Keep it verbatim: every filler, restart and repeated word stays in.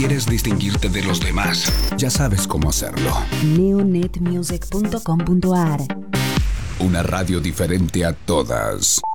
quieres distinguirte de los demás, ya sabes cómo hacerlo. neonet music punto com punto a r. Una radio diferente a todas.